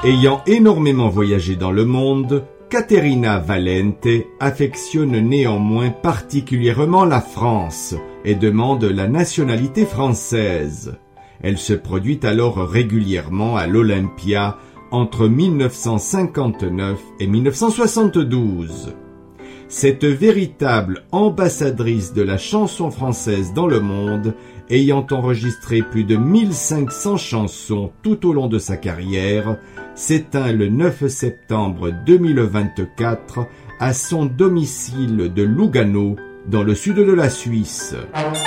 Ayant énormément voyagé dans le monde, Caterina Valente affectionne néanmoins particulièrement la France et demande la nationalité française. Elle se produit alors régulièrement à l'Olympia entre 1959 et 1972. Cette véritable ambassadrice de la chanson française dans le monde, ayant enregistré plus de 1500 chansons tout au long de sa carrière, s'éteint le 9 septembre 2024 à son domicile de Lugano, dans le sud de la Suisse.